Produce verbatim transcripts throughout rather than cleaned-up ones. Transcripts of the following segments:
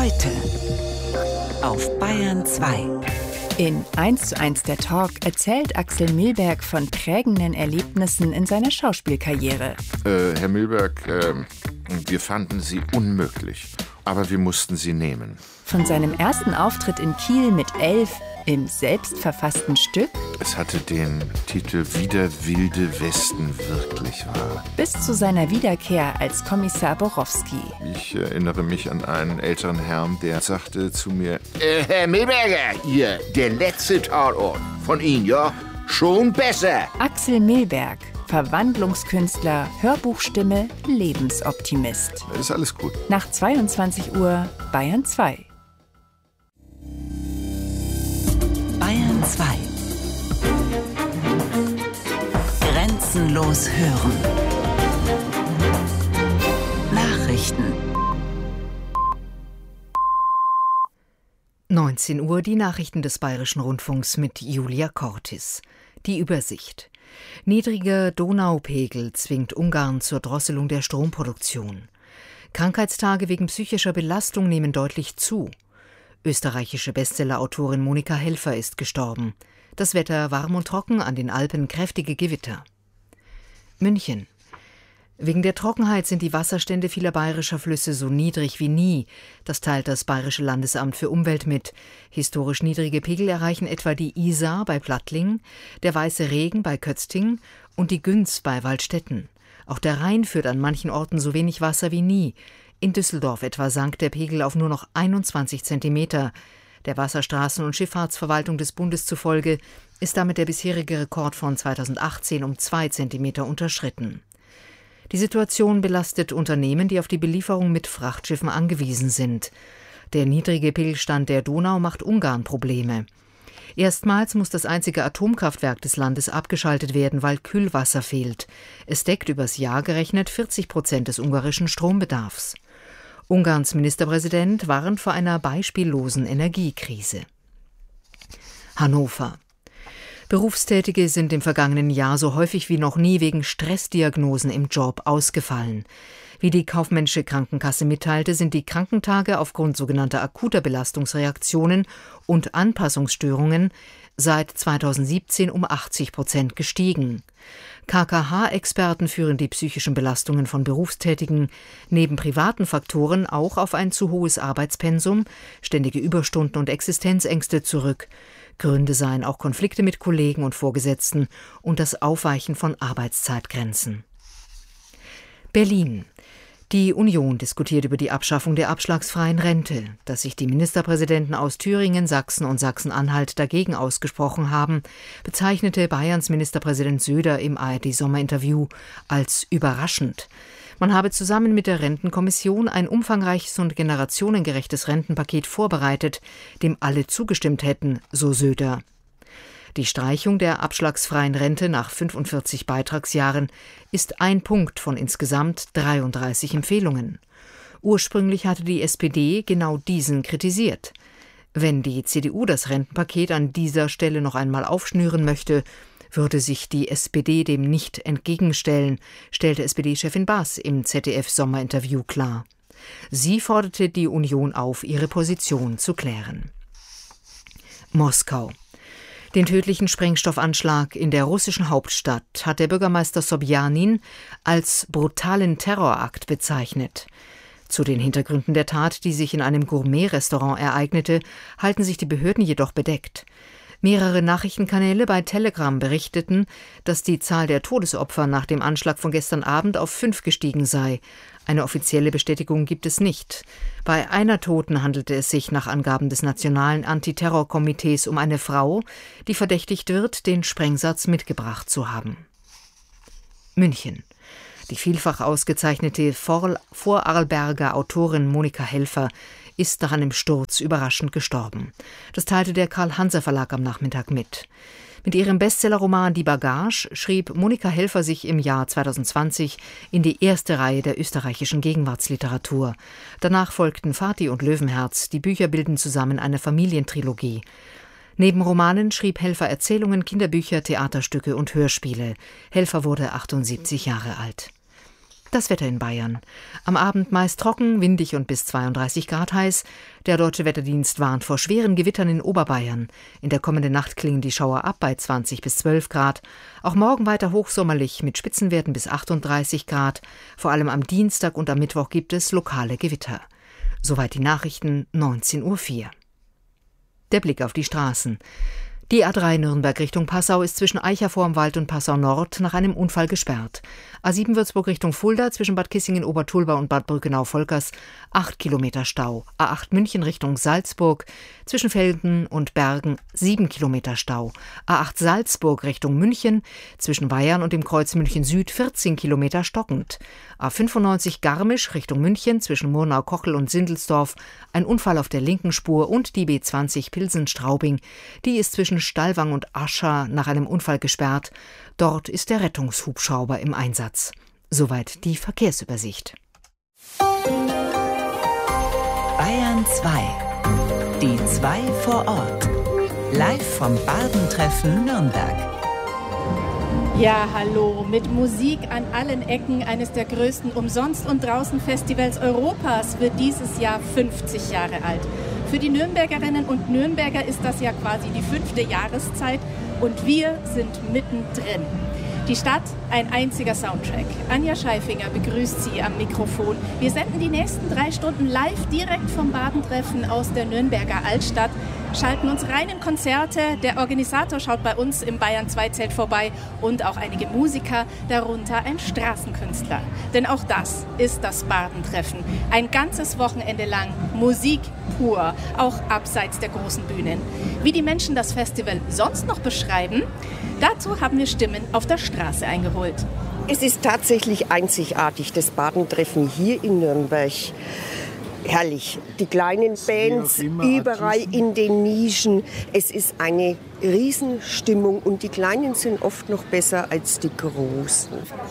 Heute auf Bayern zwei. In eins zu eins der Talk erzählt Axel Milberg von prägenden Erlebnissen in seiner Schauspielkarriere. Äh, Herr Milberg, äh, wir fanden Sie unmöglich, aber wir mussten Sie nehmen. Von seinem ersten Auftritt in Kiel mit elf im selbstverfassten Stück. Es hatte den Titel »Wie der wilde Westen wirklich war«. Bis zu seiner Wiederkehr als Kommissar Borowski. Ich erinnere mich an einen älteren Herrn, der sagte zu mir: äh, Herr Milberger, hier, der letzte Tatort von Ihnen, ja? Schon besser. Axel Milberg, Verwandlungskünstler, Hörbuchstimme, Lebensoptimist. Ist alles gut. Nach zweiundzwanzig Uhr Bayern zwei. Bayern zwei. Grenzenlos hören. Nachrichten. neunzehn Uhr die Nachrichten des Bayerischen Rundfunks mit Julia Cortis. Die Übersicht. Niedriger Donaupegel zwingt Ungarn zur Drosselung der Stromproduktion. Krankheitstage wegen psychischer Belastung nehmen deutlich zu. Österreichische Bestsellerautorin Monika Helfer ist gestorben. Das Wetter warm und trocken, an den Alpen kräftige Gewitter. München. Wegen der Trockenheit sind die Wasserstände vieler bayerischer Flüsse so niedrig wie nie. Das teilt das Bayerische Landesamt für Umwelt mit. Historisch niedrige Pegel erreichen etwa die Isar bei Plattling, der Weiße Regen bei Kötzting und die Günz bei Waldstätten. Auch der Rhein führt an manchen Orten so wenig Wasser wie nie. In Düsseldorf etwa sank der Pegel auf nur noch einundzwanzig Zentimeter. Der Wasserstraßen- und Schifffahrtsverwaltung des Bundes zufolge ist damit der bisherige Rekord von zweitausendachtzehn um zwei Zentimeter unterschritten. Die Situation belastet Unternehmen, die auf die Belieferung mit Frachtschiffen angewiesen sind. Der niedrige Pegelstand der Donau macht Ungarn Probleme. Erstmals muss das einzige Atomkraftwerk des Landes abgeschaltet werden, weil Kühlwasser fehlt. Es deckt übers Jahr gerechnet vierzig Prozent des ungarischen Strombedarfs. Ungarns Ministerpräsident warnt vor einer beispiellosen Energiekrise. Hannover. Berufstätige sind im vergangenen Jahr so häufig wie noch nie wegen Stressdiagnosen im Job ausgefallen. Wie die kaufmännische Krankenkasse mitteilte, sind die Krankentage aufgrund sogenannter akuter Belastungsreaktionen und Anpassungsstörungen seit zweitausendsiebzehn um achtzig Prozent gestiegen. K K H-Experten führen die psychischen Belastungen von Berufstätigen neben privaten Faktoren auch auf ein zu hohes Arbeitspensum, ständige Überstunden und Existenzängste zurück. Gründe seien auch Konflikte mit Kollegen und Vorgesetzten und das Aufweichen von Arbeitszeitgrenzen. Berlin. Die Union diskutiert über die Abschaffung der abschlagsfreien Rente. Dass sich die Ministerpräsidenten aus Thüringen, Sachsen und Sachsen-Anhalt dagegen ausgesprochen haben, bezeichnete Bayerns Ministerpräsident Söder im A R D-Sommerinterview als überraschend. Man habe zusammen mit der Rentenkommission ein umfangreiches und generationengerechtes Rentenpaket vorbereitet, dem alle zugestimmt hätten, so Söder. Die Streichung der abschlagsfreien Rente nach fünfundvierzig Beitragsjahren ist ein Punkt von insgesamt dreiunddreißig Empfehlungen. Ursprünglich hatte die S P D genau diesen kritisiert. Wenn die C D U das Rentenpaket an dieser Stelle noch einmal aufschnüren möchte, würde sich die S P D dem nicht entgegenstellen, stellte S P D-Chefin Baas im Z D F-Sommerinterview klar. Sie forderte die Union auf, ihre Position zu klären. Moskau. Den tödlichen Sprengstoffanschlag in der russischen Hauptstadt hat der Bürgermeister Sobjanin als brutalen Terrorakt bezeichnet. Zu den Hintergründen der Tat, die sich in einem Gourmet-Restaurant ereignete, halten sich die Behörden jedoch bedeckt. Mehrere Nachrichtenkanäle bei Telegram berichteten, dass die Zahl der Todesopfer nach dem Anschlag von gestern Abend auf fünf gestiegen sei. Eine offizielle Bestätigung gibt es nicht. Bei einer Toten handelte es sich nach Angaben des Nationalen Antiterrorkomitees um eine Frau, die verdächtigt wird, den Sprengsatz mitgebracht zu haben. München. Die vielfach ausgezeichnete Vorarlberger Autorin Monika Helfer ist nach einem Sturz überraschend gestorben. Das teilte der Karl-Hanser-Verlag am Nachmittag mit. Mit ihrem Bestsellerroman Die Bagage schrieb Monika Helfer sich im Jahr zweitausendzwanzig in die erste Reihe der österreichischen Gegenwartsliteratur. Danach folgten Vati und Löwenherz. Die Bücher bilden zusammen eine Familientrilogie. Neben Romanen schrieb Helfer Erzählungen, Kinderbücher, Theaterstücke und Hörspiele. Helfer wurde achtundsiebzig Jahre alt. Das Wetter in Bayern. Am Abend meist trocken, windig und bis zweiunddreißig Grad heiß. Der Deutsche Wetterdienst warnt vor schweren Gewittern in Oberbayern. In der kommenden Nacht klingen die Schauer ab bei zwanzig bis zwölf Grad. Auch morgen weiter hochsommerlich mit Spitzenwerten bis achtunddreißig Grad. Vor allem am Dienstag und am Mittwoch gibt es lokale Gewitter. Soweit die Nachrichten, neunzehn Uhr vier. Der Blick auf die Straßen. Die A drei Nürnberg Richtung Passau ist zwischen Eicher vorm Wald und Passau Nord nach einem Unfall gesperrt. A sieben Würzburg Richtung Fulda zwischen Bad Kissingen-Obertulba und Bad Brückenau-Volkers acht Kilometer Stau. A acht München Richtung Salzburg zwischen Velden und Bergen sieben Kilometer Stau. A acht Salzburg Richtung München zwischen Weyarn und dem Kreuz München Süd vierzehn Kilometer stockend. A fünfundneunzig Garmisch Richtung München zwischen Murnau-Kochel und Sindelsdorf ein Unfall auf der linken Spur und die B zwanzig Pilsen-Straubing. Die ist zwischen Stallwang und Ascha nach einem Unfall gesperrt. Dort ist der Rettungshubschrauber im Einsatz. Soweit die Verkehrsübersicht. Bayern zwei. Die zwei vor Ort. Live vom Bardentreffen Nürnberg. Ja, hallo. Mit Musik an allen Ecken eines der größten Umsonst- und Draußen-Festivals Europas wird dieses Jahr fünfzig Jahre alt. Für die Nürnbergerinnen und Nürnberger ist das ja quasi die fünfte Jahreszeit und wir sind mittendrin. Die Stadt, ein einziger Soundtrack. Anja Scheifinger begrüßt Sie am Mikrofon. Wir senden die nächsten drei Stunden live direkt vom Badentreffen aus der Nürnberger Altstadt, schalten uns rein in Konzerte. Der Organisator schaut bei uns im Bayern zwei Zelt vorbei und auch einige Musiker, darunter ein Straßenkünstler. Denn auch das ist das Badentreffen. Ein ganzes Wochenende lang Musik pur, auch abseits der großen Bühnen. Wie die Menschen das Festival sonst noch beschreiben, dazu haben wir Stimmen auf der Straße eingeholt. Es ist tatsächlich einzigartig, das Badentreffen hier in Nürnberg. Herrlich. Die kleinen Bands überall in den Nischen. Es ist eine Riesenstimmung und die Kleinen sind oft noch besser als die Großen.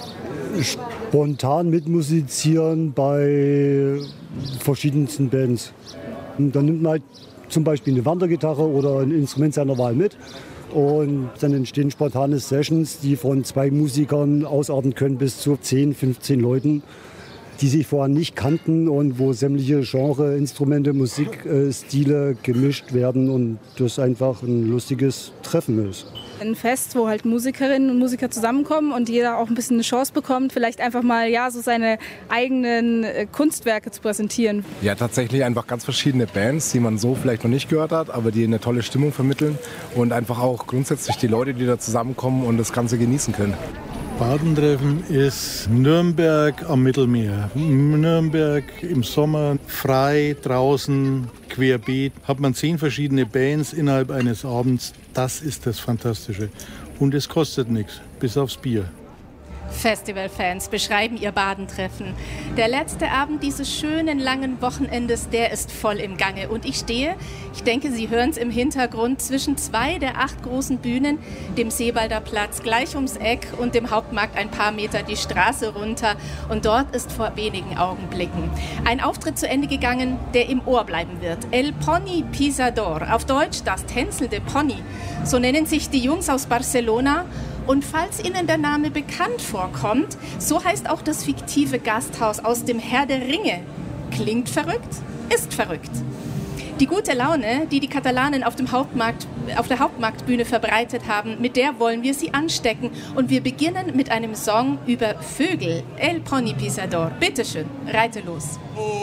Spontan mitmusizieren bei verschiedensten Bands. Und dann nimmt man halt zum Beispiel eine Wandergitarre oder ein Instrument seiner Wahl mit. Und dann entstehen spontane Sessions, die von zwei Musikern ausarten können bis zu zehn, fünfzehn Leuten, die sich vorher nicht kannten und wo sämtliche Genre, Instrumente, Musikstile gemischt werden und das einfach ein lustiges Treffen ist. Ein Fest, wo halt Musikerinnen und Musiker zusammenkommen und jeder auch ein bisschen eine Chance bekommt, vielleicht einfach mal ja so seine eigenen Kunstwerke zu präsentieren. Ja, tatsächlich einfach ganz verschiedene Bands, die man so vielleicht noch nicht gehört hat, aber die eine tolle Stimmung vermitteln und einfach auch grundsätzlich die Leute, die da zusammenkommen und das Ganze genießen können. Badentreffen ist Nürnberg am Mittelmeer. Nürnberg im Sommer frei, draußen, querbeet. Hat man zehn verschiedene Bands innerhalb eines Abends. Das ist das Fantastische. Und es kostet nichts, bis aufs Bier. Festivalfans beschreiben ihr Badentreffen. Der letzte Abend dieses schönen langen Wochenendes, der ist voll im Gange. Und ich stehe, ich denke, Sie hören es im Hintergrund, zwischen zwei der acht großen Bühnen, dem Seebalder Platz gleich ums Eck und dem Hauptmarkt ein paar Meter die Straße runter. Und dort ist vor wenigen Augenblicken ein Auftritt zu Ende gegangen, der im Ohr bleiben wird. El Pony Pisador, auf Deutsch das tänzelnde Pony. So nennen sich die Jungs aus Barcelona. Und falls Ihnen der Name bekannt vorkommt, so heißt auch das fiktive Gasthaus aus dem Herr der Ringe. Klingt verrückt, ist verrückt. Die gute Laune, die die Katalanen auf dem Hauptmarkt, auf der Hauptmarktbühne verbreitet haben, mit der wollen wir sie anstecken. Und wir beginnen mit einem Song über Vögel. El Pony Pisador. Bitteschön, reite los.